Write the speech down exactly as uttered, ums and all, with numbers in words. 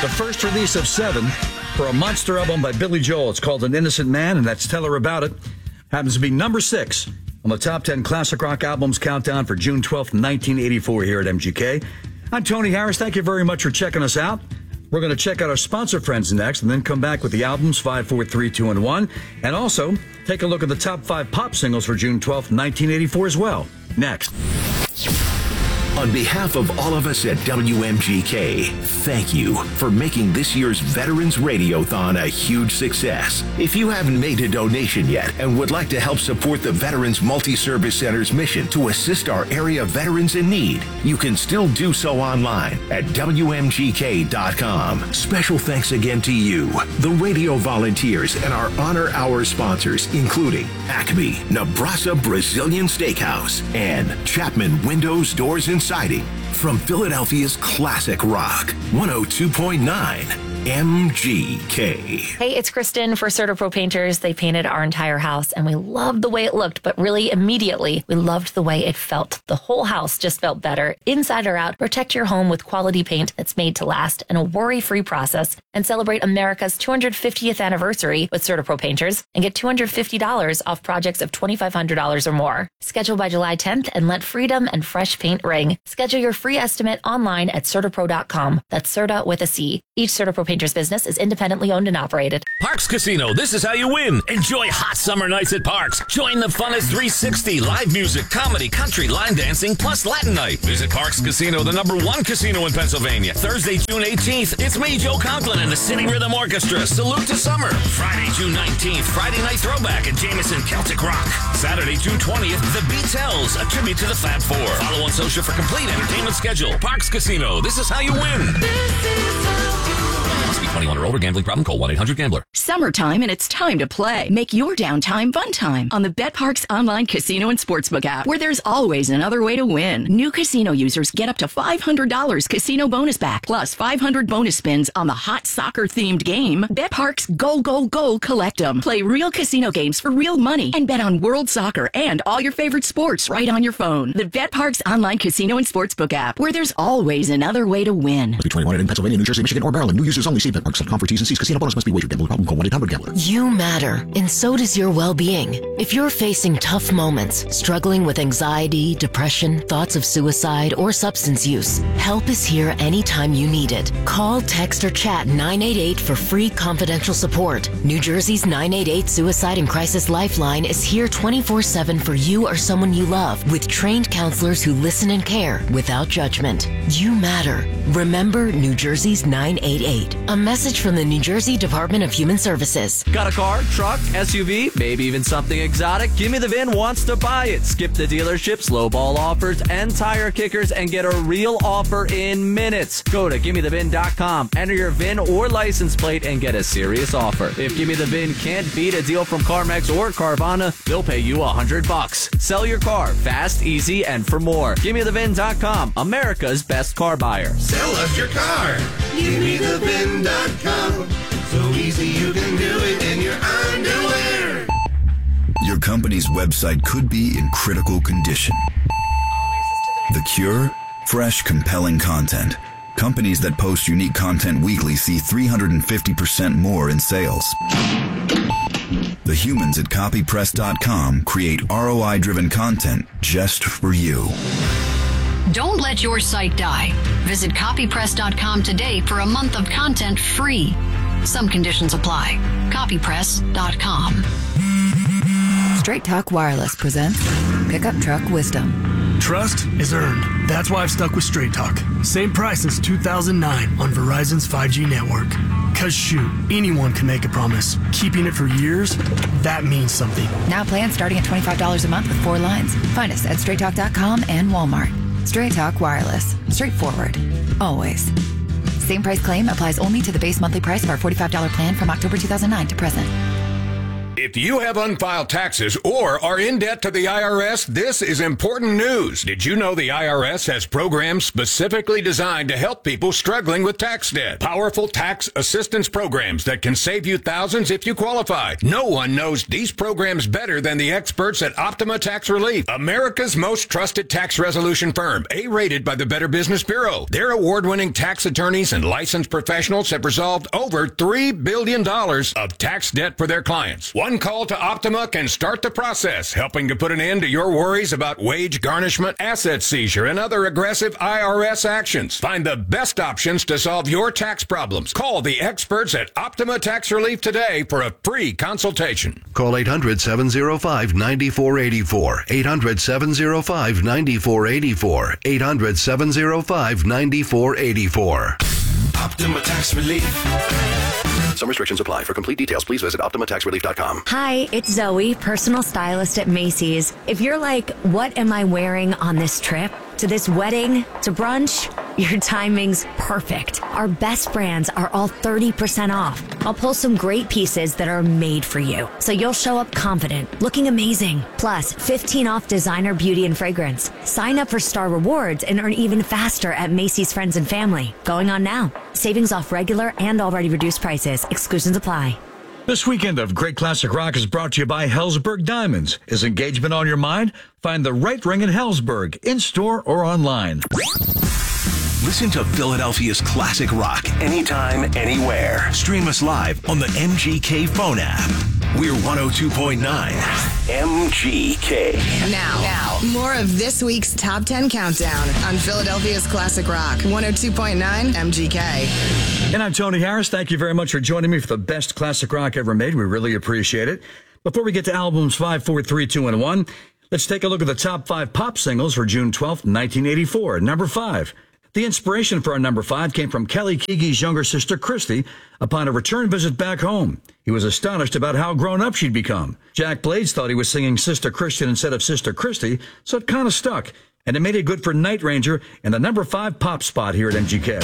the first release of seven for a monster album by Billy Joel. It's called An Innocent Man, and that's Tell Her About It. Happens to be number six on the top ten classic rock albums countdown for June twelfth, nineteen eighty-four here at M G K. I'm Tony Harris. Thank you very much for checking us out. We're going to check out our sponsor friends next and then come back with the albums five, four, three, two, and one. And also take a look at the top five pop singles for June twelfth, nineteen eighty-four as well. Next. On behalf of all of us at W M G K, thank you for making this year's Veterans Radiothon a huge success. If you haven't made a donation yet and would like to help support the Veterans Multi-Service Center's mission to assist our area veterans in need, you can still do so online at W M G K dot com. Special thanks again to you, the radio volunteers, and our Honor Hour sponsors, including Acme, Nebraska Brazilian Steakhouse, and Chapman Windows, Doors, and Siding. From Philadelphia's classic rock, one oh two point nine M G K. Hey, it's Kristen for CertaPro Painters. They painted our entire house, and we loved the way it looked, but really immediately, we loved the way it felt. The whole house just felt better. Inside or out, protect your home with quality paint that's made to last in a worry-free process, and celebrate America's two hundred fiftieth anniversary with CertaPro Painters and get two hundred fifty dollars off projects of twenty-five hundred dollars or more. Schedule by July tenth and let freedom and fresh paint ring. Schedule your free estimate online at Certapro dot com. That's Certa with a C. Each CertaPro Painters business is independently owned and operated. Parks Casino, this is how you win. Enjoy hot summer nights at Parks. Join the fun at three sixty. Live music, comedy, country, line dancing, plus Latin night. Visit Parks Casino, the number one casino in Pennsylvania. Thursday, June eighteenth, it's me, Joe Conklin, and the City Rhythm Orchestra. Salute to summer. Friday, June nineteenth, Friday Night Throwback at Jameson Celtic Rock. Saturday, June twentieth, The Beatles, a tribute to the Fab Four. Follow on social for complete entertainment schedule. Parks Casino, this is how you win. This is how you win. Must be twenty-one or older. Gambling problem? Call one eight hundred gambler. Summertime, and it's time to play. Make your downtime fun time on the BetParks online casino and sportsbook app, where there's always another way to win. New casino users get up to five hundred dollars casino bonus back, plus five hundred bonus spins on the hot soccer-themed game. BetParks Go, Go, Go Collect 'em. Play real casino games for real money and bet on world soccer and all your favorite sports right on your phone. The BetParks online casino and sportsbook app, where there's always another way to win. Must be twenty-one in Pennsylvania, New Jersey, Michigan, or Maryland. New users only. See bet parks dot com for T's and C's. Casino bonus must be wagered. Gambling problem? Call one eight hundred gambler. You matter, and so does your well-being. If you're facing tough moments, struggling with anxiety, depression, thoughts of suicide, or substance use, help is here anytime you need it. Call, text, or chat nine eight eight for free confidential support. New Jersey's nine eight eight Suicide and Crisis Lifeline is here twenty-four seven for you or someone you love, with trained counselors who listen and care without judgment. You matter. Remember New Jersey's nine eight eight. A message from the New Jersey Department of Human Services. Got a car, truck, S U V, maybe even something exotic? Gimme the V I N wants to buy it. Skip the dealership, slow ball offers, and tire kickers and get a real offer in minutes. Go to gimme the V I N dot com, enter your V I N or license plate, and get a serious offer. If Gimme the V I N can't beat a deal from CarMax or Carvana, they'll pay you a hundred bucks. Sell your car fast, easy, and for more. gimme the V I N dot com, America's best car buyer. Sell us your car. gimme the V I N dot com. So easy you can do it in your underwear. Your company's website could be in critical condition. The cure? Fresh, compelling content. Companies that post unique content weekly see three hundred fifty percent more in sales. The humans at copy press dot com create R O I-driven content just for you. Don't let your site die. Visit copy press dot com today for a month of content free. Some conditions apply. copy press dot com. Straight Talk Wireless presents Pickup Truck Wisdom. Trust is earned. That's why I've stuck with Straight Talk. Same price since two thousand nine on Verizon's five G network. Cause shoot, anyone can make a promise. Keeping it for years, that means something. Now plans starting at twenty-five dollars a month with four lines. Find us at straight talk dot com and Walmart. Straight Talk Wireless. Straightforward. Always. Same price claim applies only to the base monthly price of our forty-five dollars plan from October two thousand nine to present. If you have unfiled taxes or are in debt to the I R S, this is important news. Did you know the I R S has programs specifically designed to help people struggling with tax debt? Powerful tax assistance programs that can save you thousands if you qualify. No one knows these programs better than the experts at Optima Tax Relief, America's most trusted tax resolution firm, A-rated by the Better Business Bureau. Their award-winning tax attorneys and licensed professionals have resolved over three billion dollars of tax debt for their clients. One call to Optima can start the process, helping to put an end to your worries about wage garnishment, asset seizure, and other aggressive I R S actions. Find the best options to solve your tax problems. Call the experts at Optima Tax Relief today for a free consultation. Call eight hundred, seven oh five, nine four eight four. eight hundred, seven oh five, nine four eight four. eight hundred, seven oh five, nine four eight four. Optima Tax Relief. Some restrictions apply. For complete details, please visit Optima Tax Relief dot com. Hi, it's Zoe, personal stylist at Macy's. If you're like, what am I wearing on this trip? To this wedding? To brunch? Your timing's perfect. Our best brands are all thirty percent off. I'll pull some great pieces that are made for you, so you'll show up confident, looking amazing. Plus, fifteen off designer beauty and fragrance. Sign up for Star Rewards and earn even faster at Macy's Friends and Family. Going on now. Savings off regular and already reduced prices. Exclusions apply. This weekend of Great Classic Rock is brought to you by Hellsberg Diamonds. Is engagement on your mind? Find the right ring at Hellsberg, in-store or online. Listen to Philadelphia's classic rock anytime, anywhere. Stream us live on the M G K phone app. We're one oh two point nine M G K. Now, now, more of this week's Top ten Countdown on Philadelphia's Classic Rock, one oh two point nine M G K. And I'm Tony Harris. Thank you very much for joining me for the best classic rock ever made. We really appreciate it. Before we get to albums five, four, three, two, and one, let's take a look at the top five pop singles for June twelfth, nineteen eighty-four. Number five. The inspiration for our number five came from Kelly Keege's younger sister, Christy, upon a return visit back home. He was astonished about how grown up she'd become. Jack Blades thought he was singing Sister Christian instead of Sister Christy, so it kind of stuck. And it made it good for Night Ranger and the number five pop spot here at M G K.